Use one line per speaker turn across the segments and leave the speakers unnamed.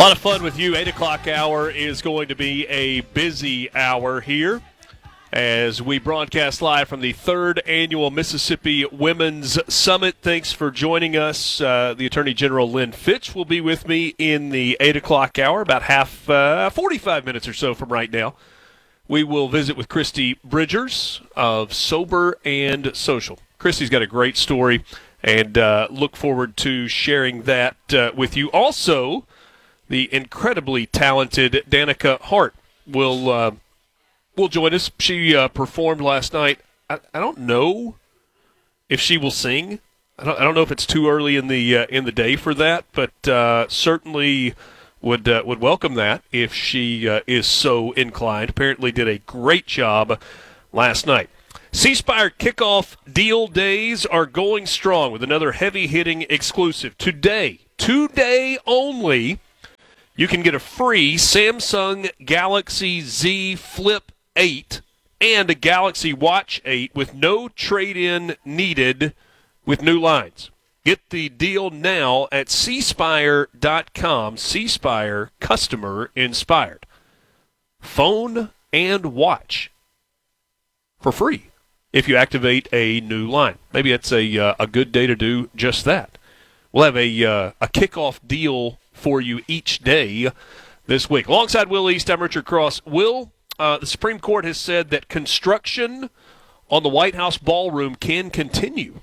A lot of fun with you. 8 o'clock hour is going to be a busy hour here as we broadcast live from the 3rd Annual Mississippi Women's Summit. Thanks for joining us. The Attorney General Lynn Fitch will be with me in the 8 o'clock hour, about 45 minutes or so from right now. We will visit with Christy Bridgers of Sober and Social. Christy's got a great story, and look forward to sharing that with you. Also, the incredibly talented Danica Hart will join us. She performed last night. I don't know if she will sing. I don't know if it's too early in the day for that, but certainly would welcome that if she is so inclined. Apparently did a great job last night. C Spire kickoff deal days are going strong with another heavy-hitting exclusive. Today only, you can get a free Samsung Galaxy Z Flip 8 and a Galaxy Watch 8 with no trade-in needed with new lines. Get the deal now at cspire.com. C-Spire, customer inspired. Phone and watch for free if you activate a new line. Maybe it's a good day to do just that. We'll have a kickoff deal for you each day this week. Alongside Will East, I'm Richard Cross. Will, the Supreme Court has said that construction on the White House ballroom can continue.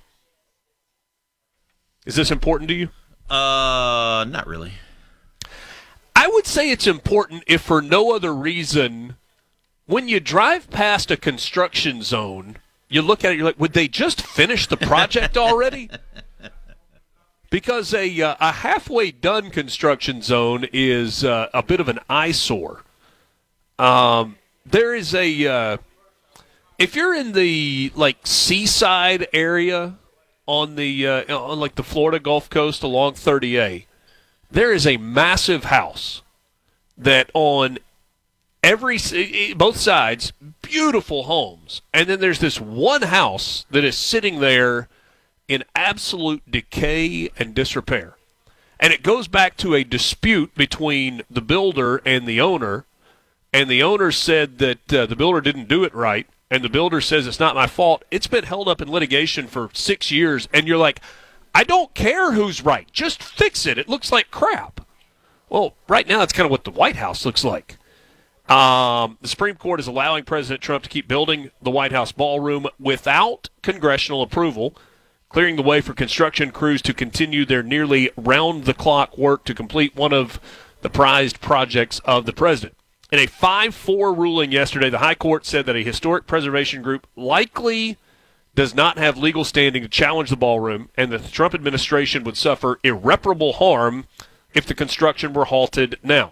Is this important to you?
Not really.
I would say it's important if for no other reason. When you drive past a construction zone, you look at it, you're like, would they just finish the project already? Because a halfway done construction zone is a bit of an eyesore. There is if you're in the seaside area on the Florida Gulf Coast along 30A, there is a massive house that on both sides, beautiful homes, and then there's this one house that is sitting there in absolute decay and disrepair. And it goes back to a dispute between the builder and the owner said that the builder didn't do it right, and the builder says it's not my fault. It's been held up in litigation for 6 years, and you're like, I don't care who's right. Just fix it. It looks like crap. Well, right now it's kind of what the White House looks like. The Supreme Court is allowing President Trump to keep building the White House ballroom without congressional approval, clearing the way for construction crews to continue their nearly round-the-clock work to complete one of the prized projects of the president. In a 5-4 ruling yesterday, the High Court said that a historic preservation group likely does not have legal standing to challenge the ballroom, and that the Trump administration would suffer irreparable harm if the construction were halted now.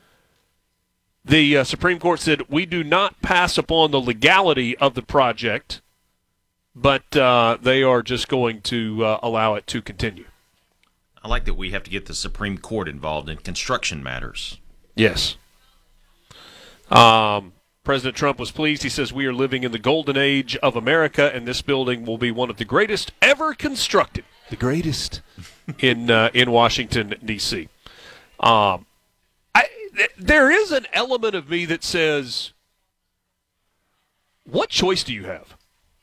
The Supreme Court said, we do not pass upon the legality of the project, but they are just going to allow it to continue.
I like that we have to get the Supreme Court involved in construction matters.
Yes. President Trump was pleased. He says, we are living in the golden age of America, and this building will be one of the greatest ever constructed. The greatest in Washington, D.C. There is an element of me that says, what choice do you have?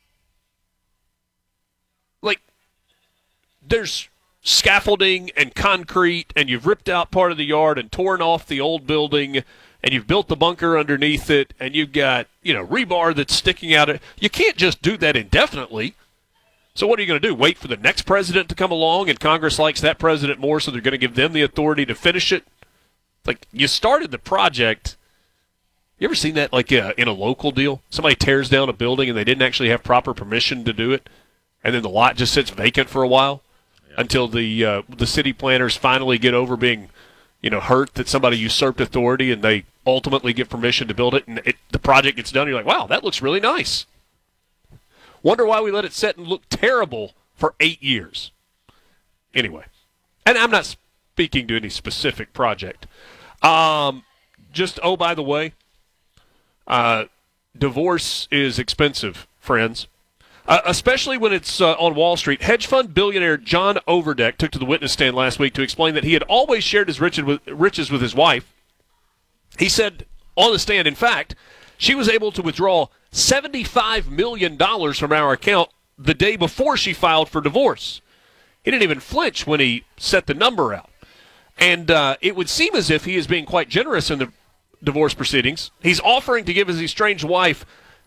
There's scaffolding and concrete, and you've ripped out part of the yard and torn off the old building, and you've built the bunker underneath it, and you've got, rebar that's sticking out. You can't just do that indefinitely. So what are you going to do? Wait for the next president to come along, and Congress likes that president more, so they're going to give them the authority to finish it? You started the project. You ever seen that in a local deal? Somebody tears down a building, and they didn't actually have proper permission to do it, and then the lot just sits vacant for a while until the city planners finally get over being hurt that somebody usurped authority, and they ultimately get permission to build it, and the project gets done. You're like, wow, that looks really nice. Wonder why we let it sit and look terrible for 8 years. Anyway, and I'm not speaking to any specific project. By the way, divorce is expensive, friends. especially when it's on Wall Street. Hedge fund billionaire John Overdeck took to the witness stand last week to explain that he had always shared his riches with his wife. He said on the stand, in fact, she was able to withdraw $75 million from our account the day before she filed for divorce. He didn't even flinch when he set the number out. And it would seem as if he is being quite generous in the divorce proceedings. He's offering to give his estranged wife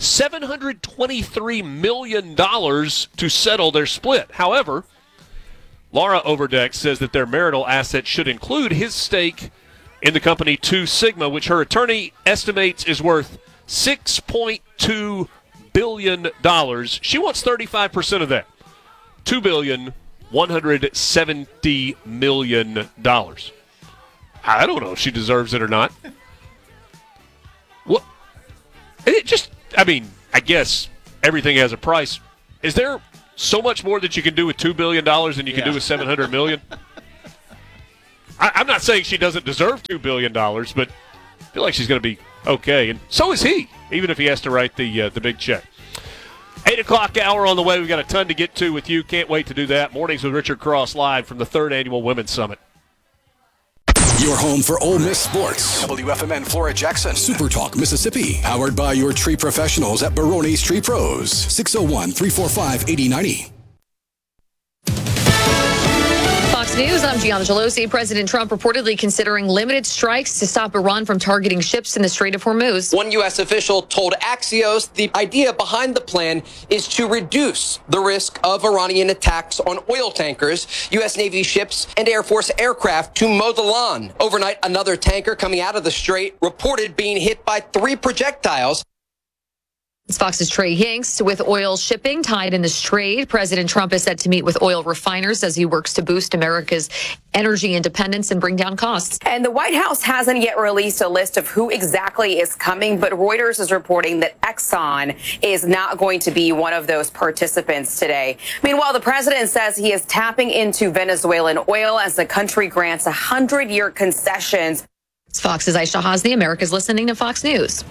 $723 million to settle their split. However, Laura Overdeck says that their marital assets should include his stake in the company 2 Sigma, which her attorney estimates is worth $6.2 billion. She wants 35% of that. $2,170 million. I don't know if she deserves it or not. What? I guess everything has a price. Is there so much more that you can do with $2 billion than you can do with $700 million? I'm not saying she doesn't deserve $2 billion, but I feel like she's going to be okay. And so is he, even if he has to write the big check. 8 o'clock hour on the way. We've got a ton to get to with you. Can't wait to do that. Mornings with Richard Cross live from the 3rd Annual Women's Summit.
Your home for Ole Miss sports.
WFMN Flora Jackson.
Super Talk Mississippi. Powered by your tree professionals at Barone's Tree Pros. 601-345-8090.
Fox News, I'm Gianna Gelosi. President Trump reportedly considering limited strikes to stop Iran from targeting ships in the Strait of Hormuz.
One U.S. official told Axios the idea behind the plan is to reduce the risk of Iranian attacks on oil tankers, U.S. Navy ships, and Air Force aircraft to mow the lawn. Overnight, another tanker coming out of the Strait reported being hit by 3 projectiles.
It's Fox's Trey Hinks. With oil shipping tied in the Strait, President Trump is set to meet with oil refiners as he works to boost America's energy independence and bring down costs.
And the White House hasn't yet released a list of who exactly is coming, but Reuters is reporting that Exxon is not going to be one of those participants today. Meanwhile, the president says he is tapping into Venezuelan oil as the country grants 100-year concessions.
It's Fox's Aisha Hasni. America's listening to Fox News.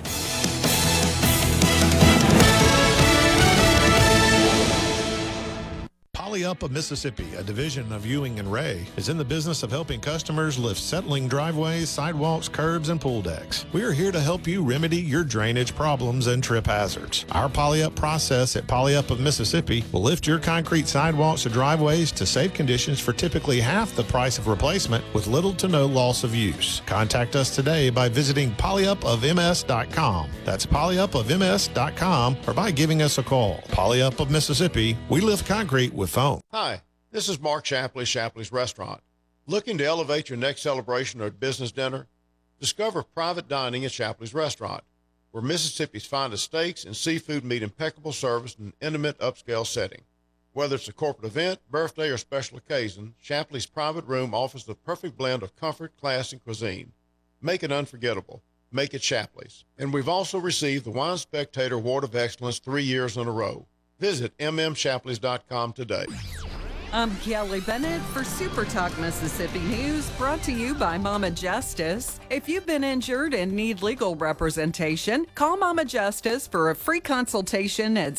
Poly-Up of Mississippi, a division of Ewing and Ray, is in the business of helping customers lift settling driveways, sidewalks, curbs, and pool decks. We are here to help you remedy your drainage problems and trip hazards. Our Poly-Up process at Poly-Up of Mississippi will lift your concrete sidewalks or driveways to safe conditions for typically half the price of replacement with little to no loss of use. Contact us today by visiting polyupofms.com. That's polyupofms.com, or by giving us a call. Poly-Up of Mississippi, we lift concrete with foam.
Hi, this is Mark Shapley, Shapley's Restaurant. Looking to elevate your next celebration or business dinner? Discover private dining at Shapley's Restaurant, where Mississippi's finest steaks and seafood meet impeccable service in an intimate, upscale setting. Whether it's a corporate event, birthday, or special occasion, Shapley's private room offers the perfect blend of comfort, class, and cuisine. Make it unforgettable. Make it Shapley's. And we've also received the Wine Spectator Award of Excellence 3 years in a row. Visit mmshapleys.com today.
I'm Kelly Bennett for Super Talk Mississippi News, brought to you by Mama Justice. If you've been injured and need legal representation, call Mama Justice for a free consultation at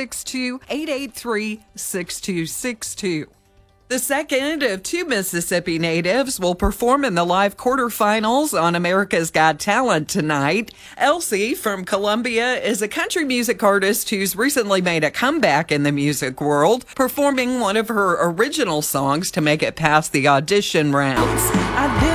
662-883-6262. The second of 2 Mississippi natives will perform in the live quarterfinals on America's Got Talent tonight. Elsie from Columbia is a country music artist who's recently made a comeback in the music world, performing one of her original songs to make it past the audition rounds.